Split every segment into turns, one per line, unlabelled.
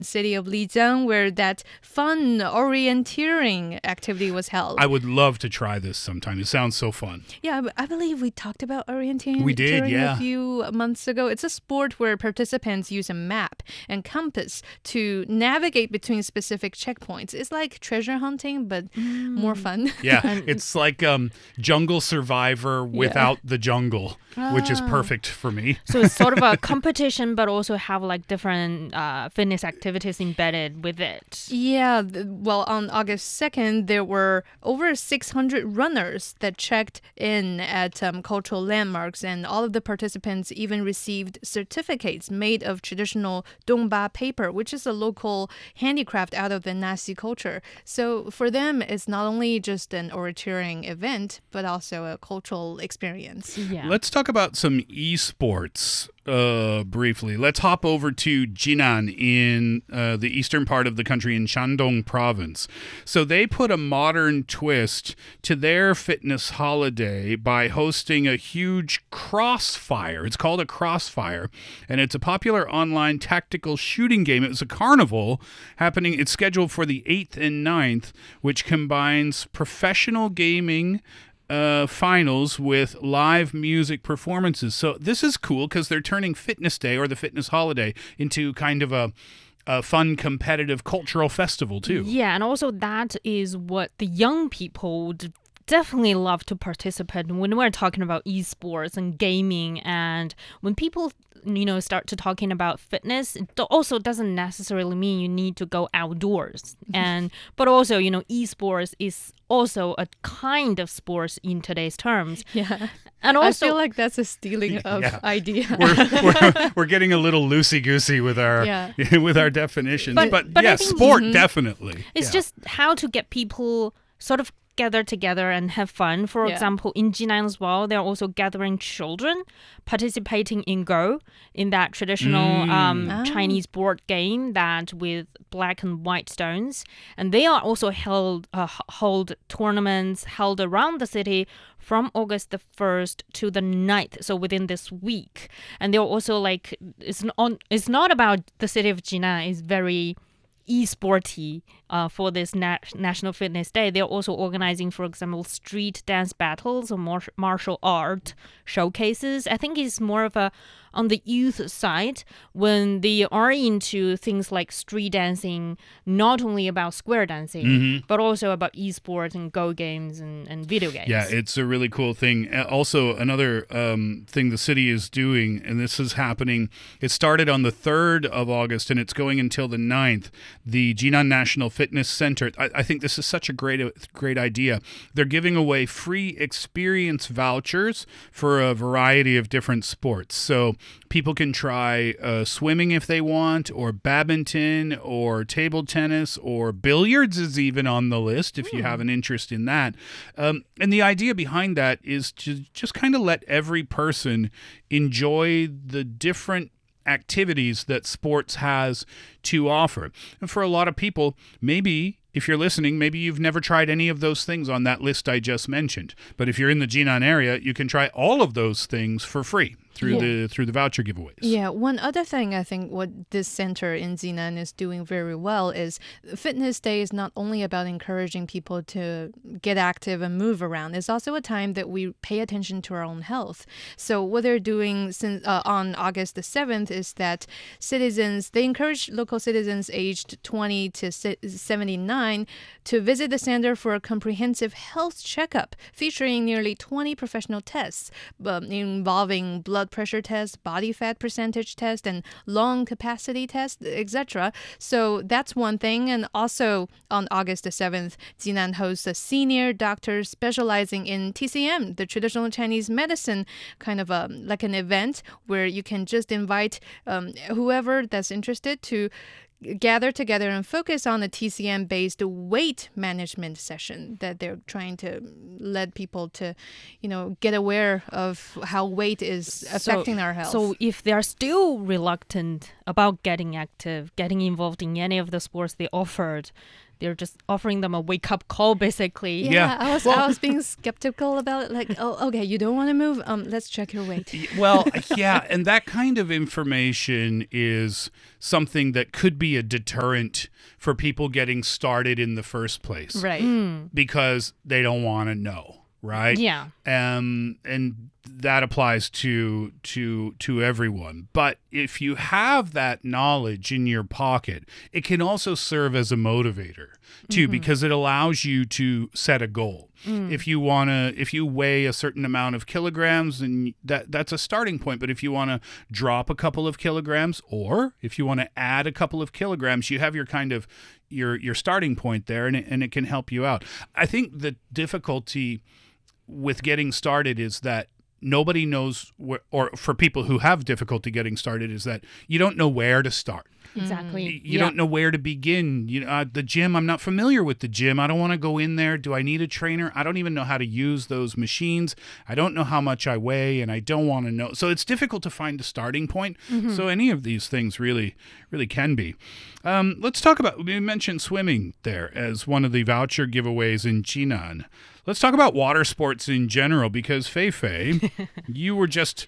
city of Lijiang, where that fun orienteering activity was held.
I would love to try this sometime. It sounds so fun.
Yeah, I believe we talked about orienteering
We did, yeah.
a few months ago. It's a sport where participants use a map and compass to navigate between specific checkpoints. It's like treasure hunting, but more fun.
Yeah, it's like Jungle Survivor without the jungle, which is perfect for me.
So it's sort of a competition, but also have like different fitness activities embedded with it.
Yeah, well, on August 2nd, there were over 600 runners that checked in at cultural landmarks, and all of the participants even received certificates made of traditional Dongba paper, which is a local handicraft out of the Nasi culture. So for them, it's not only just an orienteering event, but also a cultural experience.
Yeah.
Let's talk about some esports briefly. Let's hop over to Jinan in the eastern part of the country in Shandong province. So they put a modern twist to their fitness holiday by hosting a huge crossfire. It's called a crossfire, and it's a popular online tactical shooting game. It was a carnival happening. It's scheduled for the 8th and 9th, which combines professional gaming finals with live music performances. So this is cool because they're turning Fitness Day or the Fitness Holiday into kind of a fun, competitive cultural festival too.
Yeah, and also that is what the young people definitely love to participate in when we're talking about esports and gaming. And when people start to talking about fitness, it also doesn't necessarily mean you need to go outdoors. But also, esports is also a kind of sports in today's terms.
Yeah.
And also,
I feel like that's a stealing of idea.
We're getting a little loosey-goosey with our with our definitions. But yeah, sport definitely.
It's just how to get people sort of gather together and have fun. For example, in Jinan as well, they're also gathering children participating in Go, in that traditional Chinese board game that with black and white stones. And they are also hold tournaments held around the city from August the 1st to the 9th, so within this week. And they're also like, it's not about the city of Jinan, it's very e-sporty for this National Fitness Day. They're also organizing, for example, street dance battles or martial art showcases. I think it's more of on the youth side when they are into things like street dancing, not only about square dancing, but also about esports and Go games and video games.
Yeah, it's a really cool thing. Also, another thing the city is doing, and this is happening, it started on the 3rd of August and it's going until the 9th, the Jinan National Fitness Center. I think this is such a great idea. They're giving away free experience vouchers for a variety of different sports. So people can try swimming if they want, or badminton, or table tennis, or billiards is even on the list if you have an interest in that. And the idea behind that is to just kind of let every person enjoy the different activities that sports has to offer. And for a lot of people, maybe if you're listening, maybe you've never tried any of those things on that list I just mentioned. But if you're in the Jinan area, you can try all of those things for free through the voucher giveaways.
Yeah, one other thing I think what this center in Jinan is doing very well is Fitness Day is not only about encouraging people to get active and move around. It's also a time that we pay attention to our own health. So what they're doing since on August the 7th is that they encourage local citizens aged 20 to 79 to visit the center for a comprehensive health checkup featuring nearly 20 professional tests involving blood pressure test, body fat percentage test, and lung capacity test, etc. So that's one thing. And also on August the 7th, Jinan hosts a senior doctor specializing in TCM, the traditional Chinese medicine, kind of like an event where you can just invite whoever that's interested to gather together and focus on a TCM-based weight management session that they're trying to let people to, get aware of how weight is affecting our health.
So if they're still reluctant about getting active, getting involved in any of the sports they offered, they're just offering them a wake-up call, basically.
Yeah. I was being skeptical about it. Like, oh, okay, you don't want to move? Let's check your weight.
Well, yeah, and that kind of information is something that could be a deterrent for people getting started in the first place.
Right.
Because they don't want to know, right?
Yeah.
And that applies to everyone. But if you have that knowledge in your pocket, it can also serve as a motivator too, because it allows you to set a goal. If you weigh a certain amount of kilograms, and that's a starting point. But if you want to drop a couple of kilograms, or if you want to add a couple of kilograms, you have your kind of your starting point there, and it can help you out. I think the difficulty with getting started is that nobody knows or for people who have difficulty getting started, is that you don't know where to start.
Exactly.
You don't know where to begin. The gym, I'm not familiar with the gym. I don't want to go in there. Do I need a trainer? I don't even know how to use those machines. I don't know how much I weigh, and I don't want to know. So it's difficult to find a starting point. So any of these things really, really can be. Let's talk about, we mentioned swimming there as one of the voucher giveaways in Jinan. Let's talk about water sports in general, because Fei, you were just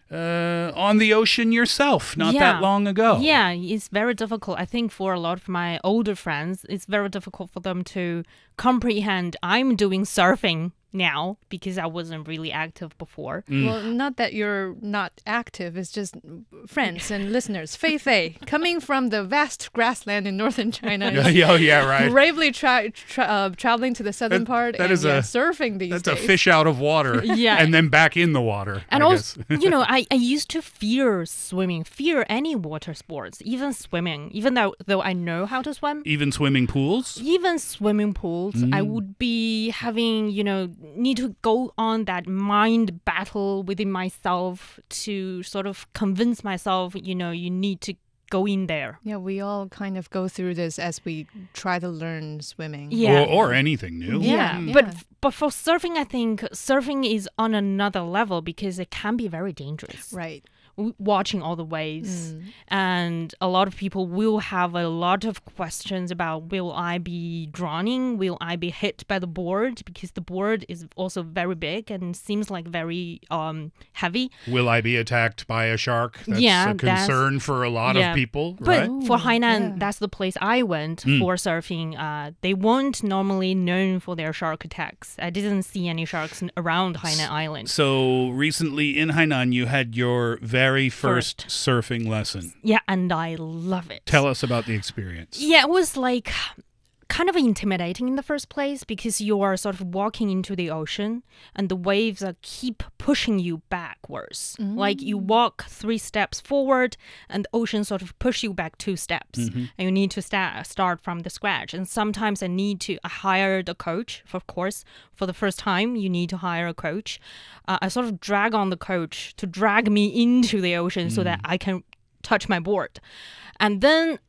on the ocean yourself not that long ago.
Yeah, it's very difficult. I think for a lot of my older friends, it's very difficult for them to comprehend I'm doing surfing now because I wasn't really active before.
Well, not that you're not active. It's just friends and listeners. Fei, coming from the vast grassland in northern China.
Right.
Bravely traveling to the southern part and surfing these days.
That's a fish out of water and then back in the water.
And also, I used to fear swimming, fear any water sports, even swimming, even though I know how to swim.
Even swimming pools?
Even swimming pools. I would be having, need to go on that mind battle within myself to sort of convince myself, you need to go in there.
Yeah, we all kind of go through this as we try to learn swimming.
Yeah.
Or anything new.
Yeah. But for surfing, I think surfing is on another level because it can be very dangerous.
Right.
Watching all the waves. And a lot of people will have a lot of questions about, will I be drowning? Will I be hit by the board? Because the board is also very big and seems like very heavy.
Will I be attacked by a shark? That's a concern for a lot of people, right?
But for Hainan, that's the place I went for surfing. They weren't normally known for their shark attacks. I didn't see any sharks around Hainan Island.
So recently in Hainan, you had your very first surfing lesson.
Yeah, and I love it.
Tell us about the experience.
Yeah, it was like kind of intimidating in the first place because you are sort of walking into the ocean and the waves keep pushing you backwards. Like you walk 3 steps forward and the ocean sort of push you back 2 steps. And you need to start from the scratch. And sometimes I hired a coach, of course. For the first time, you need to hire a coach. I sort of drag on the coach to drag me into the ocean so that I can touch my board. And then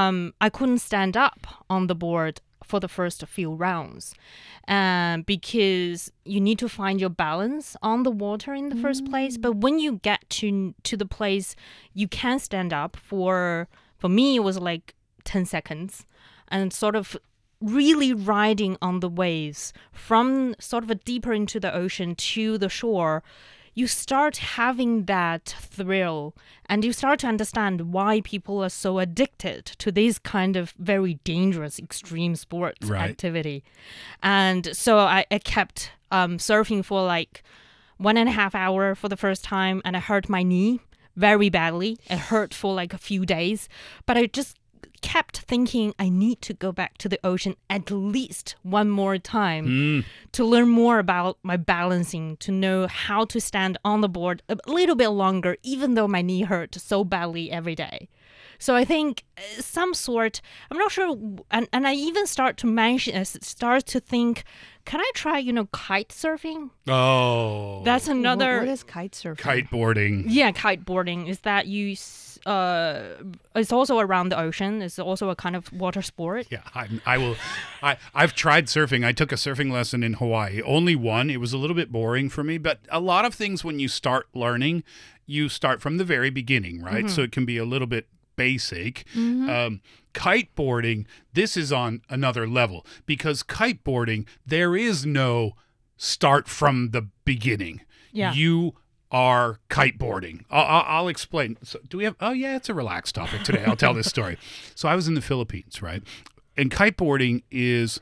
I couldn't stand up on the board for the first few rounds because you need to find your balance on the water in the first place. But when you get to the place you can stand up, for me, it was like 10 seconds and sort of really riding on the waves from sort of deeper into the ocean to the shore. You start having that thrill and you start to understand why people are so addicted to this kind of very dangerous extreme sports activity. And so I kept surfing for like 1.5 hours for the first time, and I hurt my knee very badly. It hurt for like a few days, but I just kept thinking I need to go back to the ocean at least one more time to learn more about my balancing, to know how to stand on the board a little bit longer, even though my knee hurt so badly every day. So I think some sort, I'm not sure, and I even start to think, can I try, kite surfing?
Oh.
That's another...
What is kite surfing?
Kiteboarding.
Yeah, kiteboarding is that you... it's also around the ocean. It's also a kind of water sport.
Yeah, I've tried surfing. I took a surfing lesson in Hawaii. Only one. It was a little bit boring for me, but a lot of things when you start learning, you start from the very beginning, right? So it can be a little bit basic. Kiteboarding, this is on another level because kiteboarding, there is no start from the beginning.
Yeah.
You are kiteboarding. I'll explain. So do we have? Oh yeah, it's a relaxed topic today. I'll tell this story. So I was in the Philippines, right? And kiteboarding is,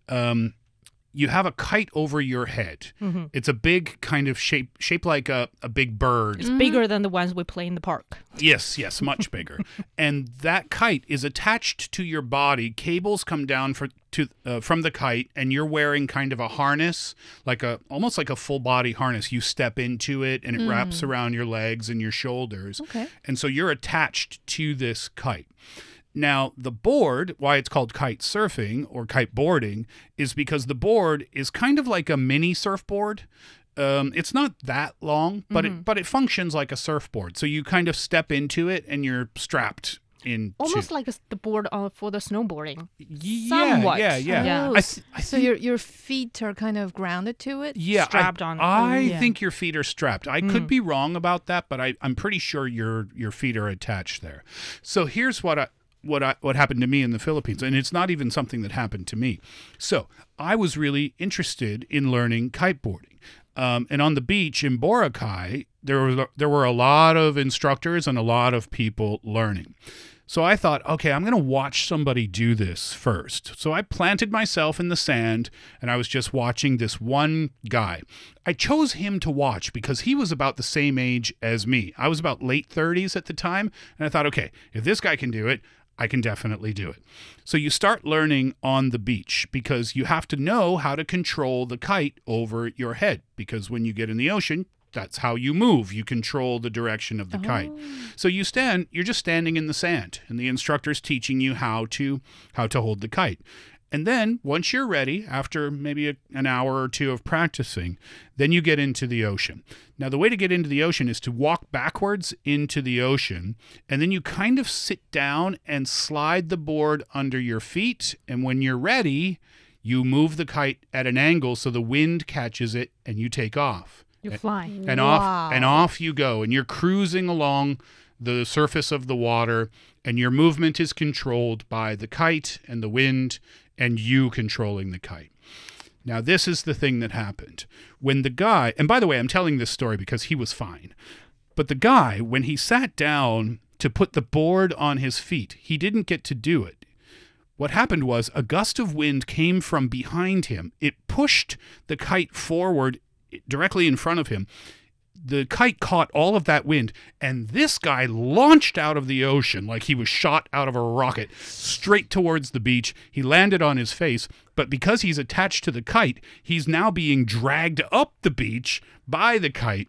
you have a kite over your head. It's a big kind of shaped like a big bird.
It's bigger than the ones we play in the park.
Yes, much bigger. And that kite is attached to your body. Cables come down from the kite, and you're wearing kind of a harness, almost like a full body harness. You step into it, and it wraps around your legs and your shoulders.
Okay.
And so you're attached to this kite. Now, the board, why it's called kite surfing or kiteboarding, is because the board is kind of like a mini surfboard. It's not that long, but it functions like a surfboard. So you kind of step into it and you're strapped into.
Almost like the board for the snowboarding.
Somewhat. Yeah.
Oh, so your feet are kind of grounded to it?
Yeah,
strapped on.
I think your feet are strapped. I could be wrong about that, but I'm pretty sure your feet are attached there. So here's what happened to me in the Philippines, and it's not even something that happened to me. So I was really interested in learning kiteboarding, and on the beach in Boracay, there were a lot of instructors and a lot of people learning. So I thought, okay, I'm going to watch somebody do this first. So I planted myself in the sand, and I was just watching this one guy. I chose him to watch because he was about the same age as me. I was about late 30s at the time, and I thought, okay, if this guy can do it, I can definitely do it. So you start learning on the beach because you have to know how to control the kite over your head, because when you get in the ocean, that's how you move. You control the direction of the kite. So you're just standing in the sand, and the instructor's teaching you how to hold the kite. And then once you're ready, after maybe an hour or two of practicing, then you get into the ocean. Now, the way to get into the ocean is to walk backwards into the ocean, and then you kind of sit down and slide the board under your feet. And when you're ready, you move the kite at an angle so the wind catches it and you take off.
You fly.
And off you go. And you're cruising along the surface of the water, and your movement is controlled by the kite and the wind and you controlling the kite. Now, this is the thing that happened. When the guy, and by the way, I'm telling this story because he was fine, but the guy, when he sat down to put the board on his feet, he didn't get to do it. What happened was a gust of wind came from behind him. It pushed the kite forward directly in front of him. The kite caught all of that wind, and this guy launched out of the ocean like he was shot out of a rocket straight towards the beach. He landed on his face, but because he's attached to the kite, he's now being dragged up the beach by the kite.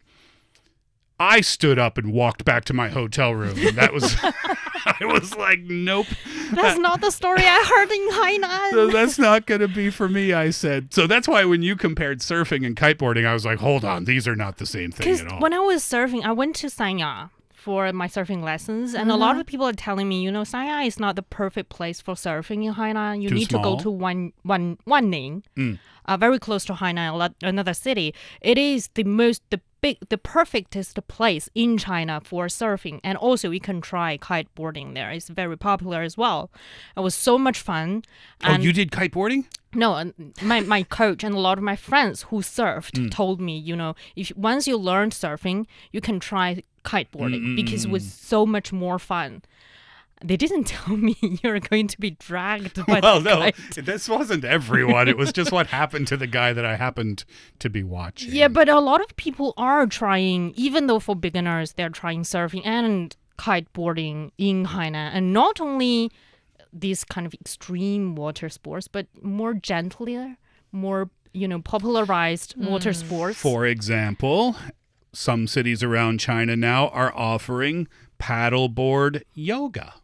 I stood up and walked back to my hotel room. And that was, I was like, nope.
That's not the story I heard in Hainan.
So that's not going to be for me, I said. So that's why when you compared surfing and kiteboarding, I was like, hold on, these are not the same thing at all.
When I was surfing, I went to Sanya for my surfing lessons, and a lot of people are telling me, Sanya is not the perfect place for surfing in Hainan. You need to go to Wanning, very close to Hainan, another city. It is the perfectest place in China for surfing, and also you can try kiteboarding there. It's very popular as well. It was so much fun.
And you did kiteboarding?
No, my coach and a lot of my friends who surfed told me, if once you learn surfing, you can try kiteboarding because it was so much more fun. They didn't tell me you're going to be dragged by the kite.
This wasn't everyone. It was just what happened to the guy that I happened to be watching.
Yeah, but a lot of people are trying, even though for beginners, they're trying surfing and kiteboarding in Hainan. And not only these kind of extreme water sports, but more gentler, more, popularized water sports.
For example, some cities around China now are offering paddleboard yoga.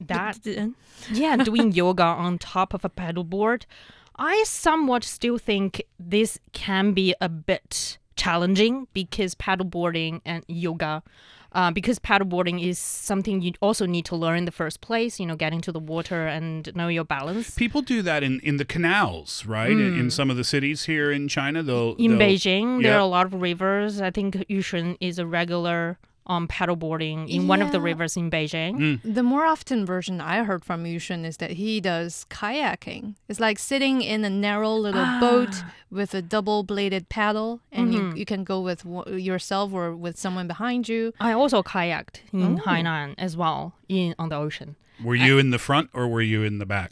Doing yoga on top of a paddleboard. I somewhat still think this can be a bit challenging because paddleboarding and yoga, because paddleboarding is something you also need to learn in the first place, getting to the water and know your balance.
People do that in the canals, right? In some of the cities here in China.
In Beijing, there are a lot of rivers. I think Yushun is a regular paddleboarding in one of the rivers in Beijing.
The more often version I heard from Yushun is that he does kayaking. It's like sitting in a narrow little boat with a double-bladed paddle, and you can go with yourself or with someone behind you.
I also kayaked in Hainan as well on the ocean.
Were you in the front or were you in the back?